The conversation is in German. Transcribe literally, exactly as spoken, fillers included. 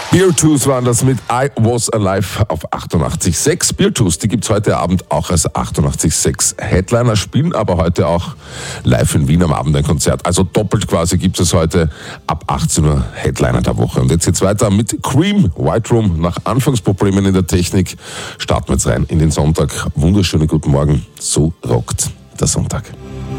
Beartooth waren das mit I Was Alive auf achtundachtzig Komma sechs. Beartooth, die gibt's heute Abend auch als achtundachtzig Komma sechs Headliner, spielen aber heute auch live in Wien am Abend ein Konzert. Also doppelt quasi gibt es heute ab achtzehn Uhr Headliner der Woche. Und jetzt geht's weiter mit Cream, White Room. Nach Anfangsproblemen in der Technik starten wir jetzt rein in den Sonntag. Wunderschönen guten Morgen. So rockt der Sonntag.